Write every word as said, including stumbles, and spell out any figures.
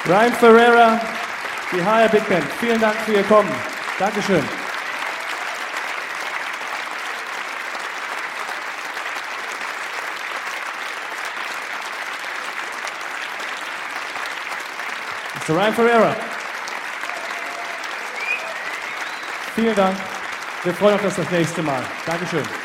Ryan Ferreira, die H R Big Band, vielen Dank für Ihr Kommen. Dankeschön. Mister Ryan Ferreira. Vielen Dank. Wir freuen uns auf das nächste Mal. Dankeschön.